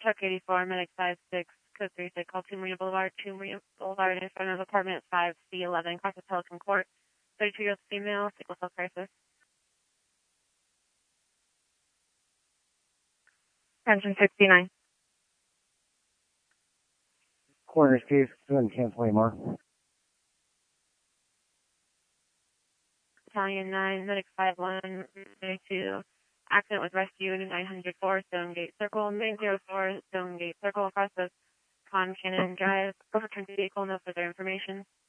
Truck 84, Medic 56, Code 36, call 2 Marina Boulevard, in front of apartment 5C11, across the Pelican Court. 32-year-old female, sickle cell crisis. Attention 69. Coroner's case, and cancel AMR. Italian 9, Medic 51, 32. Accident was rescued in 904 Stonegate Circle, 904 Stonegate Circle, across the Cannon Drive. Overturned vehicle, no further information.